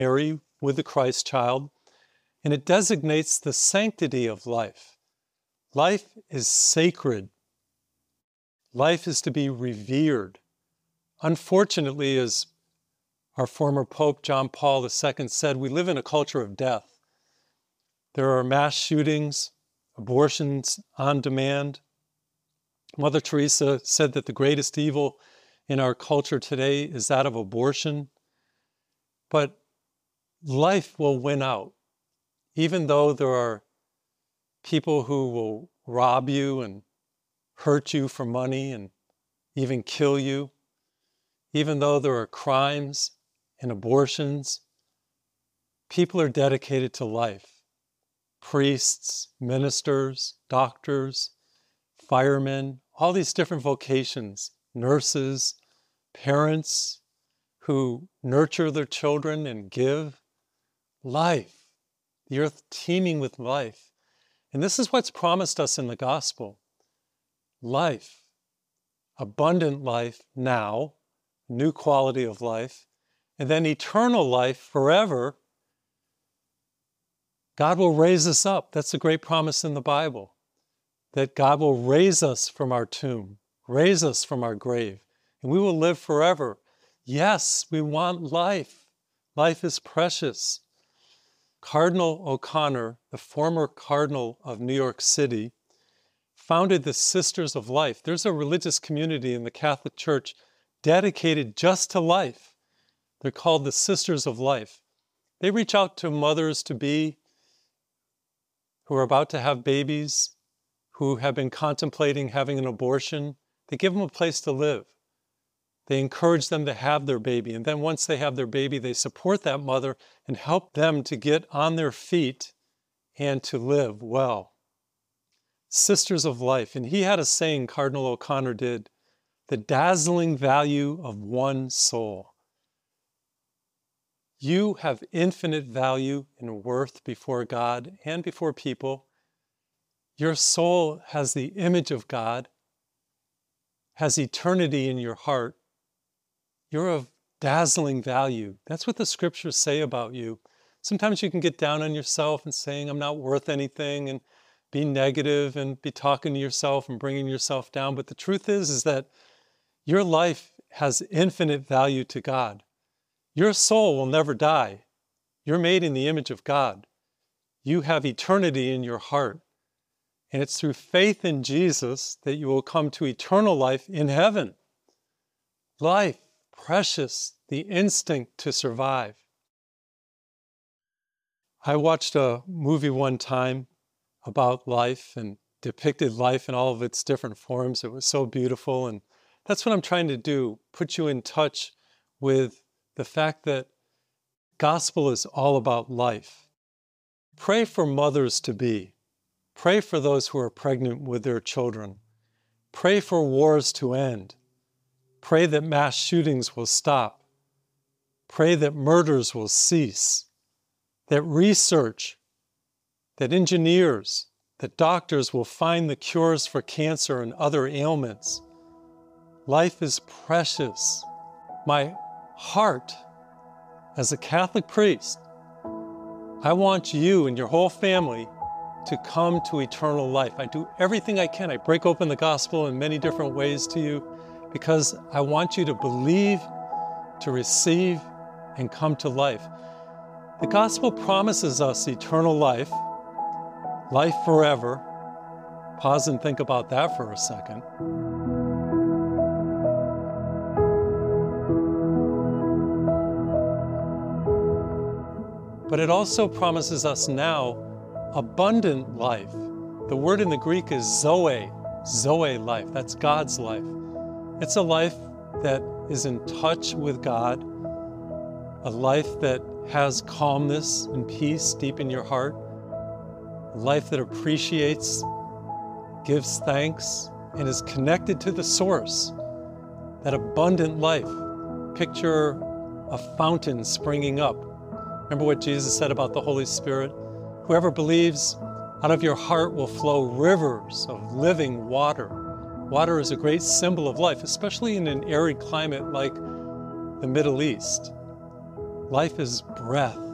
Mary with the Christ child, and it designates the sanctity of life. Life is sacred. Life is to be revered. Unfortunately, as our former Pope John Paul II said, we live in a culture of death. There are mass shootings, abortions on demand. Mother Teresa said that the greatest evil in our culture today is that of abortion. But life will win out, even though there are people who will rob you and hurt you for money and even kill you, even though there are crimes and abortions. People are dedicated to life. Priests, ministers, doctors, firemen, all these different vocations, nurses, parents who nurture their children and give life, the earth teeming with life. And this is what's promised us in the gospel. Life, abundant life now, new quality of life, and then eternal life forever. God will raise us up. That's a great promise in the Bible, that God will raise us from our tomb, raise us from our grave, and we will live forever. Yes, we want life. Life is precious. Cardinal O'Connor, the former Cardinal of New York City, founded the Sisters of Life. There's a religious community in the Catholic Church dedicated just to life. They're called the Sisters of Life. They reach out to mothers-to-be who are about to have babies, who have been contemplating having an abortion. They give them a place to live. They encourage them to have their baby. And then once they have their baby, they support that mother and help them to get on their feet and to live well. Sisters of Life. And he had a saying, Cardinal O'Connor did, the dazzling value of one soul. You have infinite value and worth before God and before people. Your soul has the image of God, has eternity in your heart. You're of dazzling value. That's what the scriptures say about you. Sometimes you can get down on yourself and saying, I'm not worth anything, and be negative and be talking to yourself and bringing yourself down. But the truth is that your life has infinite value to God. Your soul will never die. You're made in the image of God. You have eternity in your heart. And it's through faith in Jesus that you will come to eternal life in heaven. Life, precious, the instinct to survive. I watched a movie one time about life and depicted life in all of its different forms. It was so beautiful. And that's what I'm trying to do, put you in touch with the fact that gospel is all about life. Pray for mothers-to-be. Pray for those who are pregnant with their children. Pray for wars to end. Pray that mass shootings will stop. Pray that murders will cease. That research, that engineers, that doctors will find the cures for cancer and other ailments. Life is precious. My heart, as a Catholic priest, I want you and your whole family to come to eternal life. I do everything I can. I break open the gospel in many different ways to you because I want you to believe, to receive, and come to life. The gospel promises us eternal life, life forever. Pause and think about that for a second. But it also promises us now abundant life. The word in the Greek is zoe life. That's God's life. It's a life that is in touch with God, a life that has calmness and peace deep in your heart, a life that appreciates, gives thanks, and is connected to the source, that abundant life. Picture a fountain springing up. Remember what Jesus said about the Holy Spirit? Whoever believes, out of your heart will flow rivers of living water. Water is a great symbol of life, especially in an arid climate like the Middle East. Life is breath.